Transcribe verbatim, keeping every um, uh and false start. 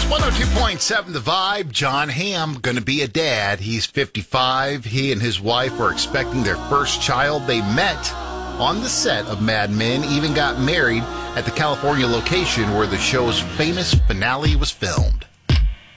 one oh two point seven The Vibe. John Hamm going to be a dad. He's fifty-five. He and his wife are expecting their first child. They met on the set of Mad Men, even got married at the California location where the show's famous finale was filmed.